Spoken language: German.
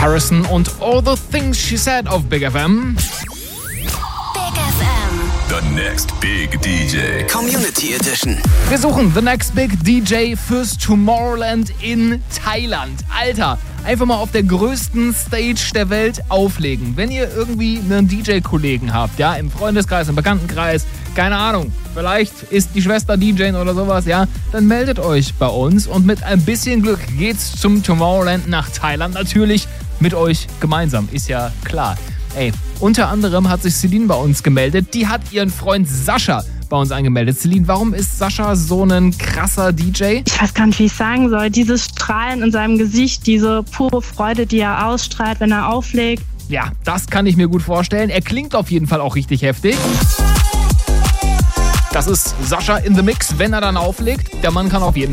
Harrison und All the Things She Said auf Big FM. The Next Big DJ. Community Edition. Wir suchen The Next Big DJ fürs Tomorrowland in Thailand. Alter, einfach mal auf der größten Stage der Welt auflegen. Wenn ihr irgendwie einen DJ-Kollegen habt, ja, im Freundeskreis, im Bekanntenkreis, keine Ahnung, vielleicht ist die Schwester DJ oder sowas, ja, dann meldet euch bei uns und mit ein bisschen Glück geht's zum Tomorrowland nach Thailand. Natürlich mit euch gemeinsam, ist ja klar. Ey, unter anderem hat sich Celine bei uns gemeldet. Die hat ihren Freund Sascha bei uns angemeldet. Celine, warum ist Sascha so ein krasser DJ? Ich weiß gar nicht, wie ich sagen soll. Dieses Strahlen in seinem Gesicht, diese pure Freude, die er ausstrahlt, wenn er auflegt. Ja, das kann ich mir gut vorstellen. Er klingt auf jeden Fall auch richtig heftig. Das ist Sascha in the Mix, wenn er dann auflegt. Der Mann kann auf jeden Fall